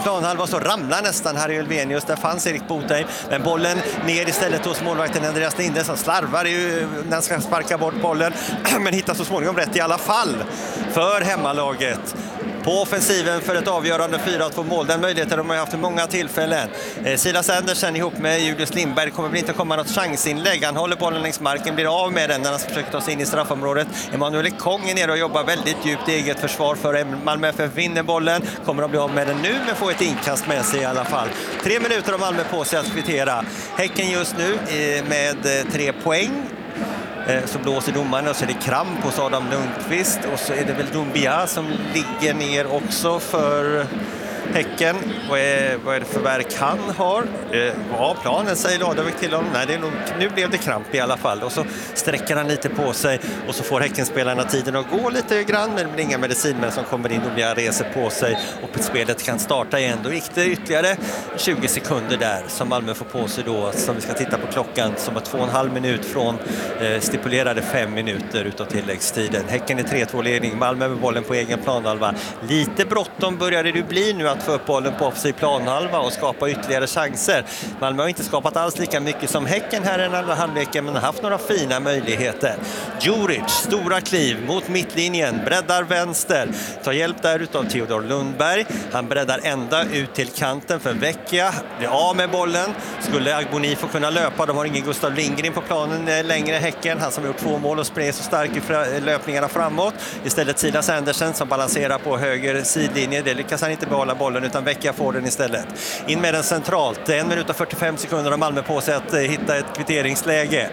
planhalva så ramlar nästan Harry Ulvenius. Där fanns Erik Botheim. Men bollen ner istället hos målvakten Andreas Linde som slarvar när han ska sparka bort bollen. Men hittar så småningom rätt i alla fall för hemmalaget. På offensiven för ett avgörande 4-2 mål. Den möjligheten de har haft i många tillfällen. Silas Andersen ihop med Julius Lindberg kommer väl inte komma något chansinlägg. Han håller bollen längs marken, blir av med den när han försöker ta sig in i straffområdet. Emanuel Ekong är nere och jobbar väldigt djupt i eget försvar för Malmö FF vinner bollen. Kommer att bli av med den nu men får ett inkast med sig i alla fall. 3 minuter av Malmö på sig att kvittera. Häcken just nu med 3 poäng. Så blåser domaren och så är det kramp hos Adam Lundqvist och så är det väl Dumbia som ligger ner också för Häcken. Vad är det för verk han har? Ja, planen säger Ladevik till honom. Nej, nu blev det kramp i alla fall. Och så sträcker han lite på sig och så får Häckenspelarna tiden att gå lite grann. Men det blir inga medicinmän som kommer in och blir reser på sig och spelet kan starta igen. Då gick det ytterligare 20 sekunder där som Malmö får på sig då. Som vi ska titta på klockan som var 2,5 minut från stipulerade 5 minuter utav tilläggstiden. Häcken är 3-2-ledning. Malmö med bollen på egen planhalva. Lite bråttom började det bli nu att få upp bollen på offensiv planhalva och skapa ytterligare chanser. Malmö har inte skapat alls lika mycket som Häcken här i den andra halvleken men har haft några fina möjligheter. Djuric, stora kliv mot mittlinjen, breddar vänster. Tar hjälp där utav Theodor Lundberg. Han breddar ända ut till kanten för Vecchia. Blir av med bollen. Skulle Agboni få kunna löpa. De har ingen Gustav Lindgren på planen längre Häcken. Han som har gjort 2 mål och spred så stark i löpningarna framåt. Istället Silas Andersen som balanserar på höger sidlinje. Det lyckas han inte behålla bollen utan Vecchia får den istället. In med den centralt. 1 minut och 45 sekunder har Malmö på sig att hitta ett kvitteringsläge.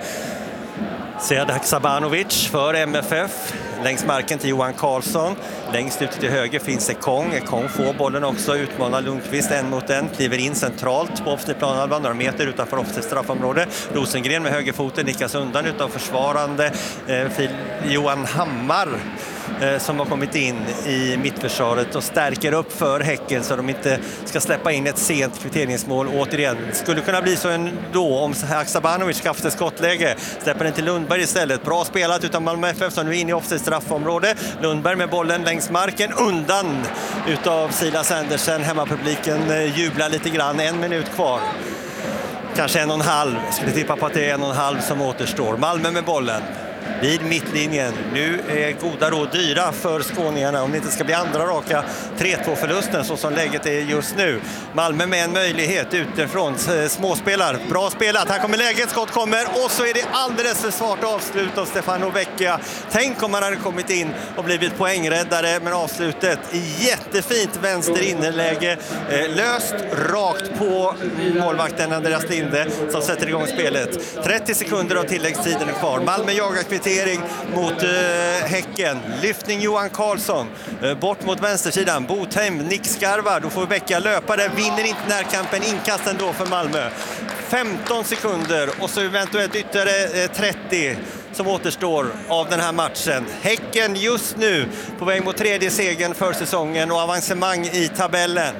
Sead Sabanovic för MFF. Längs marken till Johan Karlsson. Längst ut till höger finns Ekong. Ekong får bollen också, utmanar Lundqvist 1 mot 1. Kliver in centralt på offensiv planhalva, några meter utanför offensiv straffområde. Rosengren med högerfoten nickas undan utav försvarande Johan Hammar som har kommit in i mittförsvaret och stärker upp för Häcken så de inte ska släppa in ett sent kvitteringsmål. Återigen, skulle kunna bli så ändå om Haksabanovic ska haft ett skottläge. Släpper den till Lundberg istället. Bra spelat utan Malmö FF som nu är inne i offensiv straffområde. Lundberg med bollen längs marken undan utav Silas Andersen. Hemmapubliken jublar lite grann. 1 minut kvar. Kanske 1,5. Skulle tippa på att det är 1,5 som återstår. Malmö med bollen vid mittlinjen. Nu är goda råd dyra för skåningarna om det inte ska bli andra raka 3-2-förlusten så som läget är just nu. Malmö med en möjlighet utifrån. Småspelar, bra spelat. Här kommer läget, skott kommer och så är det alldeles för svårt avslut av Stefano Vecchia. Tänk om han hade kommit in och blivit poängräddare, men avslutet jättefint vänster innerläge. Löst rakt på målvakten Andreas Linde som sätter igång spelet. 30 sekunder av tilläggstiden är kvar. Malmö jagar kvittering mot Häcken. Lyftning Johan Karlsson. Bort mot vänstersidan. Botheim nickskarvar. Då får Vecchia löpa där. Vinner inte närkampen. Inkasten då för Malmö. 15 sekunder och så eventuellt ytterligare 30 som återstår av den här matchen. Häcken just nu på väg mot 3:e segern för säsongen och avancemang i tabellen.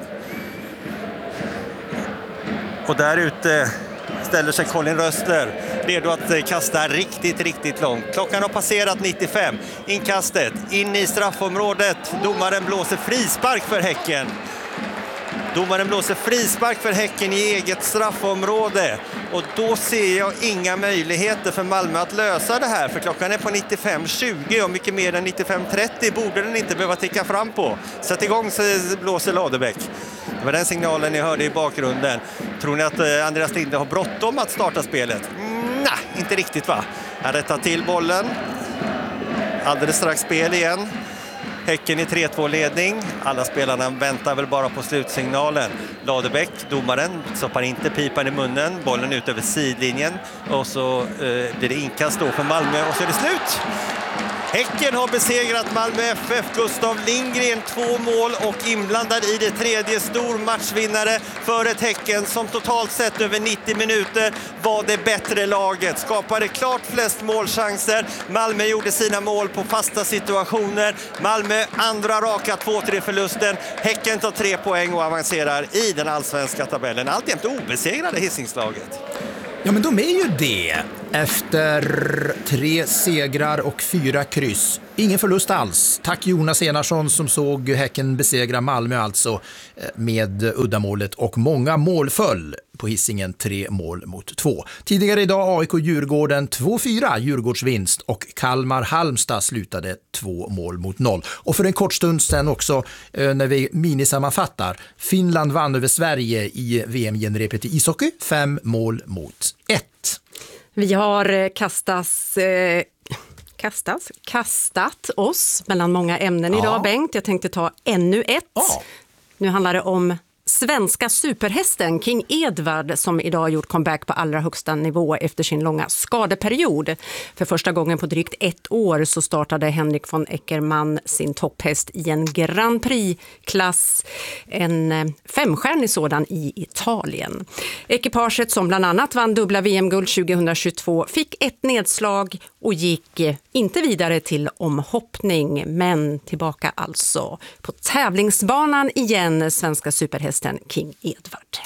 Och där ute ställer sig Colin Röster redo att kasta riktigt långt. Klockan har passerat 95. Inkastet in i straffområdet. Domaren blåser frispark för Häcken. Domaren blåser frispark för Häcken i eget straffområde. Och då ser jag inga möjligheter för Malmö att lösa det här. För klockan är på 95:20 och mycket mer än 95:30 borde den inte behöva ticka fram på. Sätt igång så blåser Ladebäck. Det var den signalen ni hörde i bakgrunden. Tror ni att Andreas Linde har bråttom att starta spelet? Nej, inte riktigt va. Han rättar till bollen. Alldeles strax spel igen. Häcken i 3-2-ledning. Alla spelarna väntar väl bara på slutsignalen. Ladebäck, domaren, stoppar inte pipan i munnen. Bollen ut över sidlinjen. Och så blir det inkast då för Malmö. Och så är det slut! Häcken har besegrat Malmö FF. Gustav Lindgren 2 mål och inblandad i det 3:e, stor matchvinnare för ett Häcken som totalt sett över 90 minuter var det bättre laget. Skapade klart flest målchanser. Malmö gjorde sina mål på fasta situationer. Malmö andra raka 2-3-förlusten. Häcken tar 3 poäng och avancerar i den allsvenska tabellen. Alltjämt obesegrade Hisingslaget. Ja, men de är ju det. Efter 3 segrar och 4 kryss. Ingen förlust alls. Tack Jonas Enarsson som såg Häcken besegra Malmö alltså med uddamålet och många målföll på Hisingen 3-2. Tidigare idag AIK Djurgården 2-4 Djurgårdsvinst och Kalmar Halmstad slutade 2-0. Och för en kort stund sen också när vi minisammanfattar, Finland vann över Sverige i VM-genrepet i ishockey 5-1. Vi har kastat oss mellan många ämnen idag, Bengt. Jag tänkte ta ännu ett. Nu handlar det om svenska superhästen King Edward som idag gjort comeback på allra högsta nivå efter sin långa skadeperiod. För första gången på drygt 1 år så startade Henrik von Eckermann sin topphäst i en Grand Prix-klass, en 5-stjärnig sådan i Italien. Ekipaget som bland annat vann dubbla VM-guld 2022 fick ett nedslag och gick inte vidare till omhoppning, men tillbaka alltså på tävlingsbanan igen, svenska superhästen King Edward.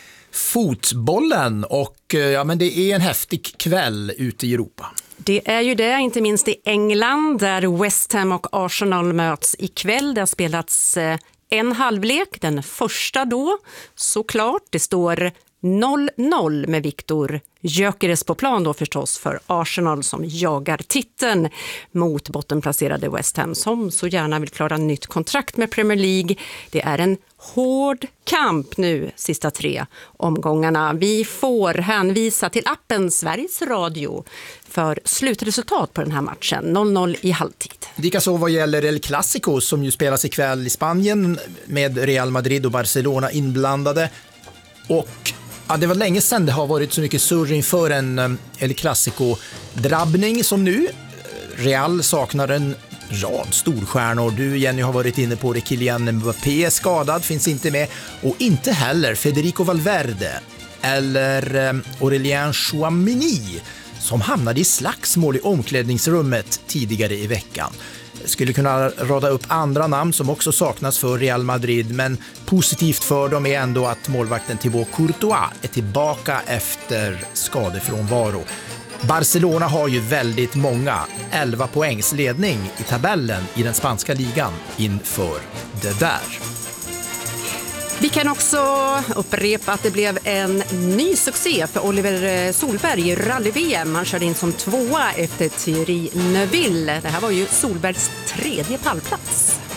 Fotbollen och men det är en häftig kväll ute i Europa. Det är ju det, inte minst i England där West Ham och Arsenal möts ikväll. Det har spelats en halvlek, den första då såklart. Det står 0-0 med Viktor Gyökeres på plan då förstås för Arsenal som jagar titeln mot bottenplacerade West Ham som så gärna vill klara nytt kontrakt med Premier League. Det är en hård kamp nu sista 3 omgångarna. Vi får hänvisa till appen Sveriges Radio för slutresultat på den här matchen. 0-0 i halvtid. Likaså vad gäller El Clasico som ju spelas ikväll i Spanien med Real Madrid och Barcelona inblandade. Och det var länge sedan det har varit så mycket surr inför en El Clasico-drabbning som nu. Real saknar en rad storstjärnor. Du, Jenny, har varit inne på det. Kylian Mbappé är skadad, finns inte med. Och inte heller Federico Valverde eller Aurélien Tchouameni som hamnade i slagsmål i omklädningsrummet tidigare i veckan. Skulle kunna rada upp andra namn som också saknas för Real Madrid, men positivt för dem är ändå att målvakten Thibaut Courtois är tillbaka efter skadefrånvaro. Barcelona har ju väldigt många 11 poängs ledning i tabellen i den spanska ligan inför det där. Vi kan också upprepa att det blev en ny succé för Oliver Solberg i rally-VM. Han körde in som 2:a efter Thierry Neuville. Det här var ju Solbergs 3:e pallplats.